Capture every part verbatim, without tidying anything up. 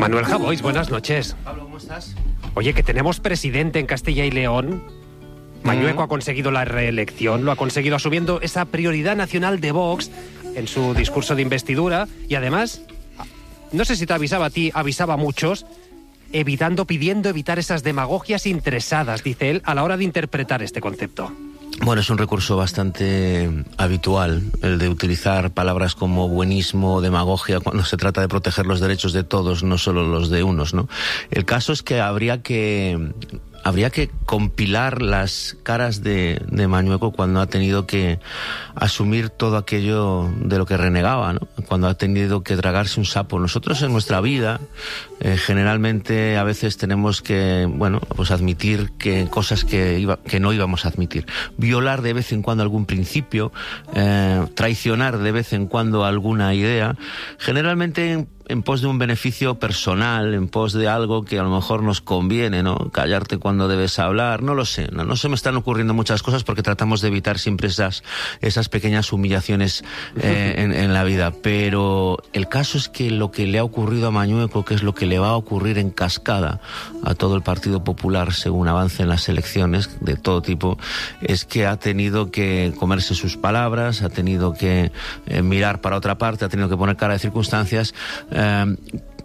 Manuel Javois, buenas noches. Pablo, ¿cómo estás? Oye, que tenemos presidente en Castilla y León. Mañueco mm. ha conseguido la reelección, lo ha conseguido asumiendo esa prioridad nacional de Vox en su discurso de investidura y además, no sé si te avisaba a ti, avisaba a muchos, evitando, pidiendo evitar esas demagogias interesadas, dice él, a la hora de interpretar este concepto. Bueno, es un recurso bastante habitual, el de utilizar palabras como buenismo o demagogia cuando se trata de proteger los derechos de todos, no solo los de unos, ¿no? El caso es que habría que... Habría que compilar las caras de, de Mañueco cuando ha tenido que asumir todo aquello de lo que renegaba, ¿no? Cuando ha tenido que tragarse un sapo. Nosotros en nuestra vida, eh, generalmente a veces tenemos que, bueno, pues admitir que cosas que, iba, que no íbamos a admitir. Violar de vez en cuando algún principio, eh, traicionar de vez en cuando alguna idea. Generalmente en, en pos de un beneficio personal, en pos de algo que a lo mejor nos conviene, ¿no? Callarte cuando debes hablar, no lo sé, no, no se me están ocurriendo muchas cosas porque tratamos de evitar siempre esas, esas pequeñas humillaciones eh, en, en la vida, pero el caso es que lo que le ha ocurrido a Mañueco, que es lo que le va a ocurrir en cascada a todo el Partido Popular según avancen las elecciones de todo tipo, es que ha tenido que comerse sus palabras, ha tenido que eh, mirar para otra parte, ha tenido que poner cara de circunstancias, eh,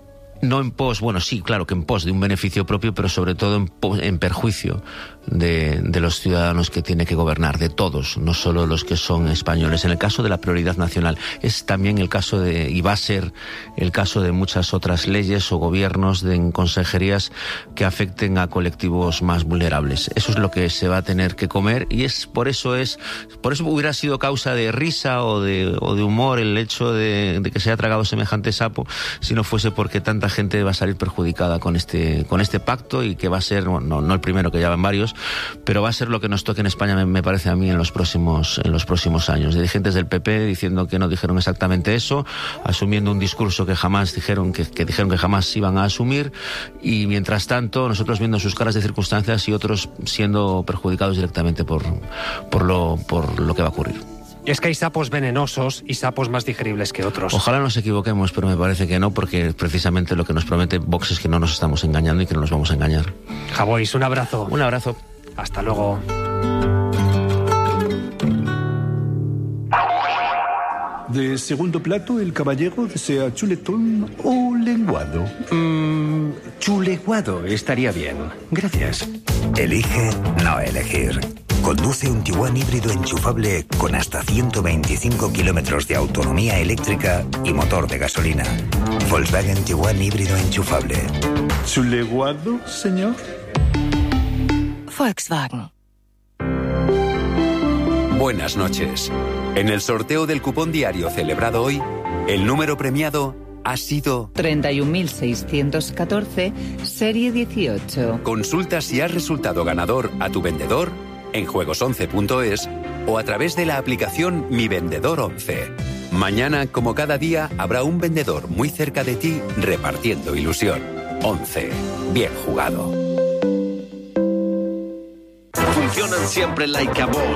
no en pos, bueno, sí, claro que en pos de un beneficio propio, pero sobre todo en, pos, en perjuicio de, de los ciudadanos que tiene que gobernar, de todos, no solo los que son españoles. En el caso de la prioridad nacional, es también el caso de, y va a ser el caso de muchas otras leyes o gobiernos de en consejerías que afecten a colectivos más vulnerables. Eso es lo que se va a tener que comer y es por eso es, por eso hubiera sido causa de risa o de, o de humor el hecho de, de que se haya tragado semejante sapo, si no fuese porque tanta gente va a salir perjudicada con este, con este pacto y que va a ser, no, no el primero, que ya van varios, pero va a ser lo que nos toque en España, me, me parece a mí, en los próximos en los próximos años. Dirigentes del P P diciendo que no dijeron exactamente eso, asumiendo un discurso que jamás dijeron que, que dijeron que jamás iban a asumir, y mientras tanto nosotros viendo sus caras de circunstancias y otros siendo perjudicados directamente por, por, lo, por lo que va a ocurrir. Es que hay sapos venenosos y sapos más digeribles que otros. Ojalá nos equivoquemos, pero me parece que no, porque precisamente lo que nos promete Vox es que no nos estamos engañando y que no nos vamos a engañar. Javois, un abrazo. Un abrazo. Hasta luego. De segundo plato, el caballero desea chuletón o lenguado. Mm, chuleguado estaría bien. Gracias. Elige no elegir. Conduce un Tiguan híbrido enchufable con hasta ciento veinticinco kilómetros de autonomía eléctrica y motor de gasolina. Volkswagen Tiguan híbrido enchufable. ¿Chuleguado, señor? Volkswagen. Buenas noches. En el sorteo del cupón diario celebrado hoy, el número premiado ha sido treinta y un mil seiscientos catorce, serie dieciocho. Consulta si has resultado ganador a tu vendedor en juegos once punto es o a través de la aplicación Mi Vendedor once. Mañana, como cada día, habrá un vendedor muy cerca de ti repartiendo ilusión. once. Bien jugado. Funcionan siempre like a boss.